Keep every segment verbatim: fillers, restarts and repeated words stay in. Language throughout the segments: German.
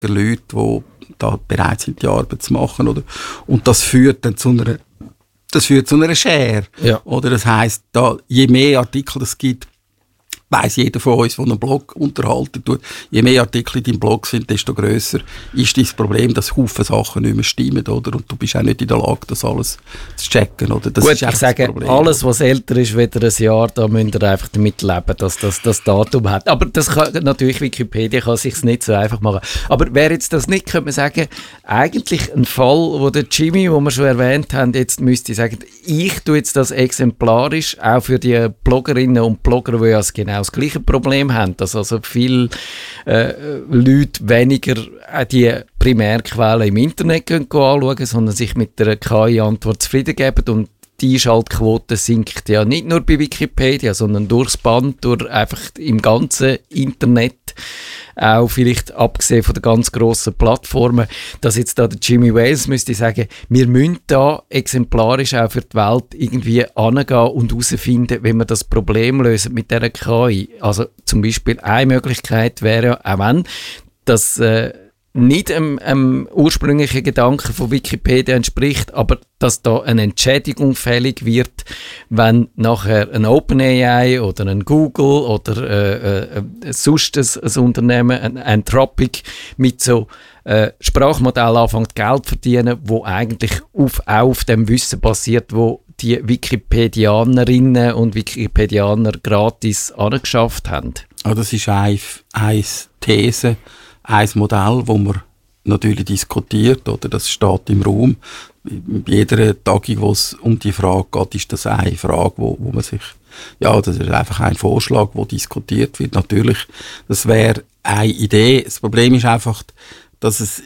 Leute, die da bereit sind, die Arbeit zu machen, oder? Und das führt dann zu einer, das führt zu einer Schere. Ja. Oder das heisst, da, je mehr Artikel es gibt, weiss jeder von uns, der einen Blog unterhalten tut, je mehr Artikel in deinem Blog sind, desto grösser ist das Problem, dass Haufen Sachen nicht mehr stimmen, oder? Und du bist auch nicht in der Lage, das alles zu checken, oder? Das Gut, ist ich sage, Problem, alles, was älter ist, wieder ein Jahr, da müsst ihr einfach damit leben, dass das das Datum hat. Aber das kann, natürlich, Wikipedia kann sich nicht so einfach machen. Aber wäre jetzt das nicht, könnte man sagen, eigentlich ein Fall, wo der Jimmy, den wir schon erwähnt haben, jetzt müsste sagen, ich tue jetzt das exemplarisch, auch für die Bloggerinnen und Blogger, die ja genau das gleiche Problem haben, dass also viele äh, Leute weniger die Primärquellen im Internet gehen, gehen anschauen, sondern sich mit der K I-Antwort zufrieden geben, und die Einschaltquote sinkt ja nicht nur bei Wikipedia, sondern durchs Band, durch einfach im ganzen Internet, auch vielleicht abgesehen von den ganz grossen Plattformen, dass jetzt da der Jimmy Wales müsste sagen, wir müssen da exemplarisch auch für die Welt irgendwie angehen und herausfinden, wie wir das Problem lösen mit dieser K I. Also zum Beispiel eine Möglichkeit wäre ja, auch wenn das äh, nicht einem, einem ursprünglichen Gedanken von Wikipedia entspricht, aber dass da eine Entschädigung fällig wird, wenn nachher ein OpenAI oder ein Google oder äh, äh, sonst ein, ein Unternehmen, ein Anthropic, mit so äh, Sprachmodellen anfängt Geld zu verdienen, wo eigentlich auf, auch auf dem Wissen basiert, wo die Wikipedianerinnen und Wikipedianer gratis angeschafft haben. Ah, das ist eine, eine These, ein Modell, das man natürlich diskutiert, oder das steht im Raum. Bei jeder Tagung, wo es um die Frage geht, ist das eine Frage, wo, wo man sich, ja, das ist einfach ein Vorschlag, der diskutiert wird. Natürlich, das wäre eine Idee. Das Problem ist einfach, dass es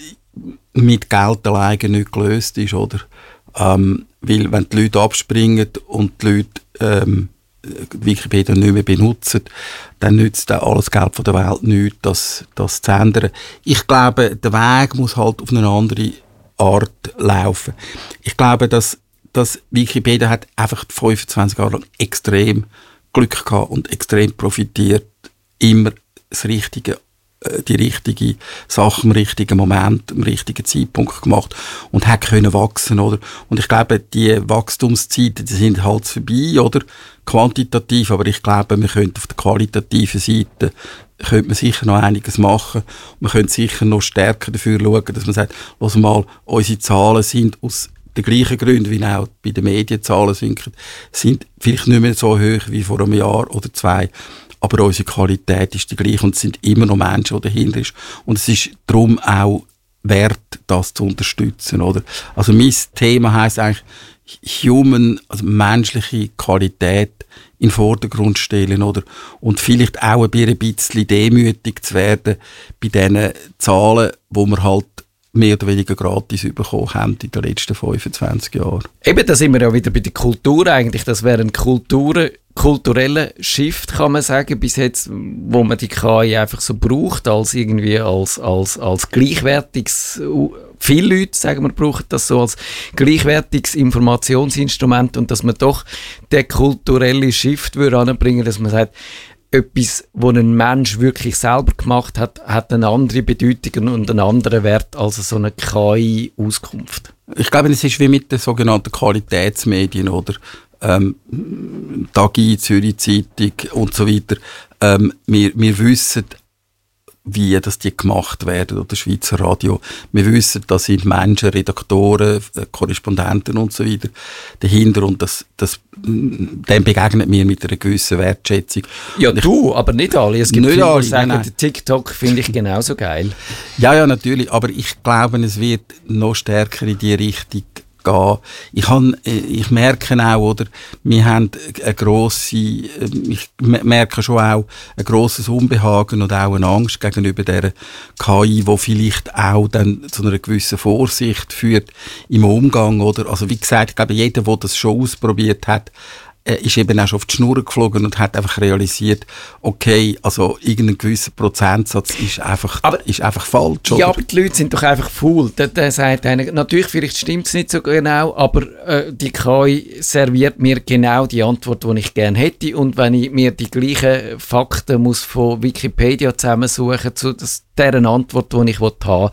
mit Geld alleine nicht gelöst ist, oder? Ähm, weil, wenn die Leute abspringen und die Leute ähm, Wikipedia nicht mehr benutzen, dann nützt auch alles Geld von der Welt nichts, das, das zu ändern. Ich glaube, der Weg muss halt auf eine andere Art laufen. Ich glaube, dass, dass Wikipedia hat einfach fünfundzwanzig Jahre lang extrem Glück gehabt und extrem profitiert, immer das Richtige, die richtige Sache im richtigen Moment, im richtigen Zeitpunkt gemacht und hat können wachsen, oder? Und ich glaube, die Wachstumszeiten, die sind halt vorbei, oder? Quantitativ, aber ich glaube, wir könnten auf der qualitativen Seite könnte man sicher noch einiges machen. Man könnte sicher noch stärker dafür schauen, dass man sagt, lass mal, unsere Zahlen sind aus den gleichen Gründen, wie auch bei den Medienzahlen sinken, sind vielleicht nicht mehr so hoch wie vor einem Jahr oder zwei. Aber unsere Qualität ist die gleiche und es sind immer noch Menschen, die dahinter sind. Und es ist darum auch wert, das zu unterstützen, oder? Also mein Thema heisst eigentlich human, also menschliche Qualität in den Vordergrund stellen, oder? Und vielleicht auch ein bisschen demütig zu werden bei diesen Zahlen, wo wir halt mehr oder weniger gratis bekommen haben in den letzten fünfundzwanzig Jahren. Eben, da sind wir ja wieder bei der Kultur eigentlich. Das wäre ein Kultur, kultureller Shift, kann man sagen, bis jetzt, wo man die K I einfach so braucht, als irgendwie als, als, als gleichwertiges, viele Leute, sagen wir, brauchen das so als gleichwertiges Informationsinstrument, und dass man doch den kulturellen Shift würde anbringen, dass man sagt, etwas, was ein Mensch wirklich selber gemacht hat, hat eine andere Bedeutung und einen anderen Wert als so eine K I-Auskunft. Ich glaube, es ist wie mit den sogenannten Qualitätsmedien, oder? Ähm, Tagi, Zürich Zeitung und so weiter. Ähm, wir, wir wissen, wie dass die gemacht werden, oder Schweizer Radio. Wir wissen, da sind Menschen, Redaktoren, Korrespondenten und so weiter dahinter, und das, das, dem begegnet mir mit einer gewissen Wertschätzung. Ja, ich, du, aber nicht alle. Es gibt nicht viele, alle, die sagen, nein, nein. TikTok finde ich genauso geil. Ja, ja, natürlich, aber ich glaube, es wird noch stärker in die Richtung gehen. Ich, han, ich merke auch, oder, wir haben eine grosse, ich merke schon auch ein grosses Unbehagen und auch eine Angst gegenüber der K I, die vielleicht auch dann zu einer gewissen Vorsicht führt im Umgang, oder? Also wie gesagt, ich glaube, jeder, der das schon ausprobiert hat, äh, ist eben auch schon auf die Schnur geflogen und hat einfach realisiert, okay, also irgendein gewisser Prozentsatz ist einfach, aber, ist einfach falsch. Oder? Ja, aber die Leute sind doch einfach faul. Der, der sagt einer, natürlich, vielleicht stimmt es nicht so genau, aber äh, die K I serviert mir genau die Antwort, die ich gerne hätte. Und wenn ich mir die gleichen Fakten muss von Wikipedia zusammensuchen zu das, deren Antwort, die ich haben will,